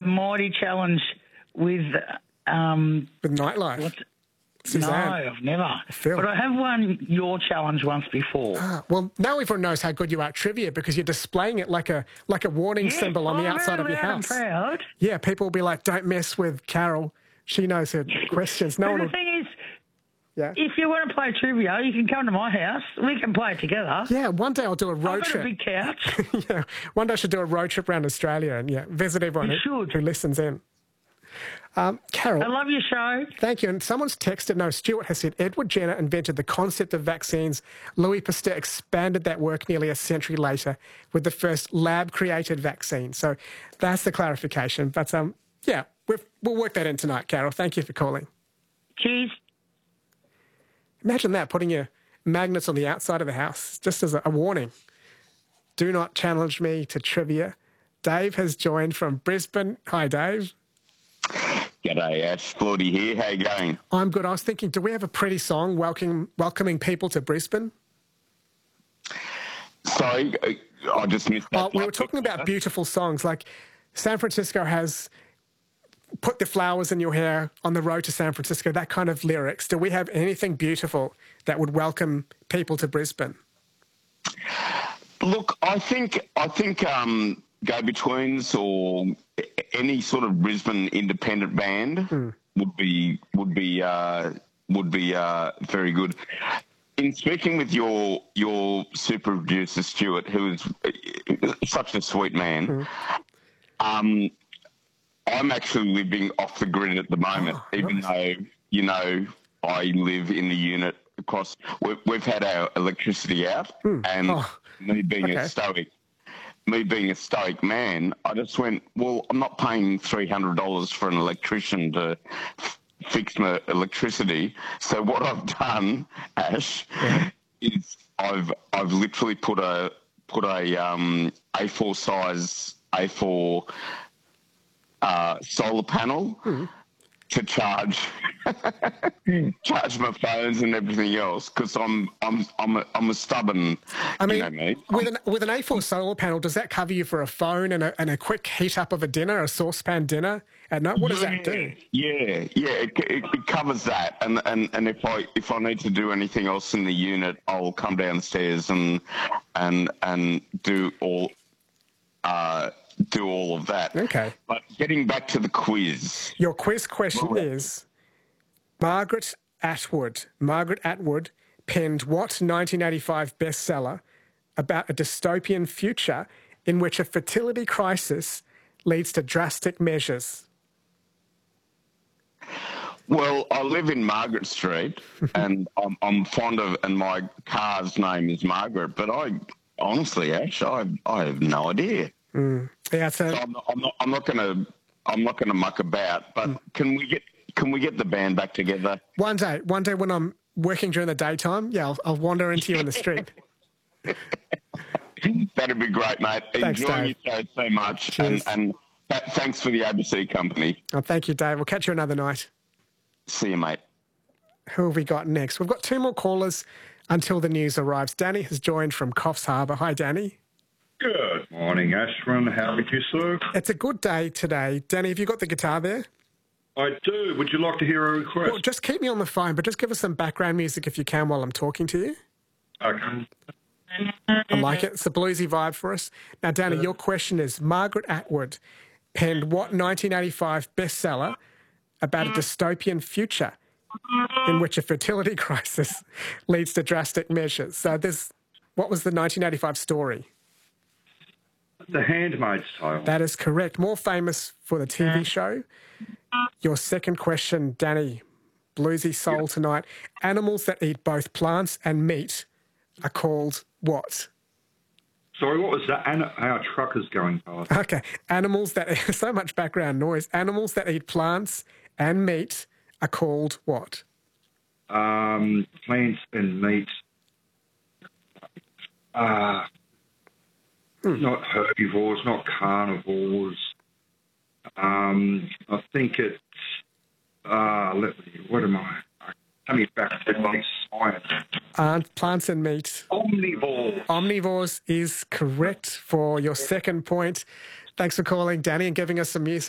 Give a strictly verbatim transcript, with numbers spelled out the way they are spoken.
mighty challenge with... Um, with Nightlife? What's, Suzanne. No, I've never. Phil. But I have won your challenge once before. Ah, well, now everyone knows how good you are at trivia because you're displaying it like a like a warning Yes, symbol on the I'm outside of very your loud house. And proud. Yeah, people will be like, don't mess with Carol. She knows her questions. No but one the will... thing is, yeah. if you want to play trivia, you can come to my house. We can play it together. Yeah, one day I'll do a road I've got trip. a big couch. yeah, one day I should do a road trip around Australia and yeah, visit everyone who, who listens in. Um, Carol. I love your show. Thank you. And someone's texted, no, Stuart has said, Edward Jenner invented the concept of vaccines. Louis Pasteur expanded that work nearly a century later with the first lab-created vaccine. So that's the clarification. But, um, yeah, we've, we'll work that in tonight, Carol. Thank you for calling. Cheers. Imagine that, putting your magnets on the outside of the house, just as a, a warning. Do not challenge me to trivia. Dave has joined from Brisbane. Hi, Dave. G'day, Ash. Claudie here. How you going? I'm good. I was thinking, do we have a pretty song welcoming, welcoming people to Brisbane? Sorry, I just missed that. Oh, we were talking about beautiful songs. Like San Francisco has Put the Flowers in Your Hair, On the Road to San Francisco, that kind of lyrics. Do we have anything beautiful that would welcome people to Brisbane? Look, I think I think um, Go-Betweens or any sort of Brisbane independent band hmm. would be would be uh, would be uh, very good. In speaking with your your super producer Stuart, who is such a sweet man, hmm. um, I'm actually living off the grid at the moment, oh, even nice. though you know I live in the unit across. We've, we've had our electricity out, hmm. and oh. me being okay. a stoic. Me being a stoic man, I just went, well, I'm not paying three hundred dollars for an electrician to f- fix my electricity. So what I've done, Ash, yeah. is I've I've literally put a put a um, A four size A four uh, solar panel mm. to charge charge my phones and everything else because I'm I'm I'm a, I'm a stubborn. I mean, you know me. with an with an A four solar panel, does that cover you for a phone and a and a quick heat up of a dinner, a saucepan dinner at night? What does yeah, that do? Yeah, yeah, it, it, it covers that, and, and and if I if I need to do anything else in the unit, I'll come downstairs and and and do all. Uh, do all of that. Okay. But getting back to the quiz. Your quiz question well, is, Margaret Atwood, Margaret Atwood penned what nineteen eighty-five bestseller about a dystopian future in which a fertility crisis leads to drastic measures? Well, I live in Margaret Street and I'm, I'm fond of, and my car's name is Margaret, but I honestly, Ash, I, I have no idea. Mm. Yeah, so, so I'm not. I'm not, I'm not going to. I'm not going to muck about. But mm. can we get? Can we get the band back together? One day. One day when I'm working during the daytime, yeah, I'll, I'll wander into you in the street. That'd be great, mate. Thanks, Enjoying Dave. your show so much, Cheers. and, and th- thanks for the A B C company. Oh, thank you, Dave. We'll catch you another night. See you, mate. Who have we got next? We've got two more callers until the news arrives. Danny has joined from Coffs Harbour. Hi, Danny. Good morning, Ashwin. How are you, sir? It's a good day today. Danny, have you got the guitar there? I do. Would you like to hear a request? Well, just keep me on the phone, but just give us some background music if you can while I'm talking to you. Okay. I like it. It's a bluesy vibe for us. Now, Danny, uh, your question is, Margaret Atwood penned what nineteen eighty-five bestseller about a dystopian future in which a fertility crisis leads to drastic measures? So this, what was the nineteen eighty-five story? The Handmaid's Tale. That is correct. More famous for the T V show. Your second question, Danny, bluesy soul yep. tonight. Animals that eat both plants and meat are called what? Sorry, what was that? An- our truck is going past. Okay. Animals that... so much background noise. Animals that eat plants and meat are called what? Um, plants and meat. Uh, hmm. Not herbivores, not carnivores. Um, I think it's... Uh, let me... What am I... Tell me back to my science. Uh, plants and meat. Omnivores. Omnivores is correct for your second point. Thanks for calling, Danny, and giving us some music.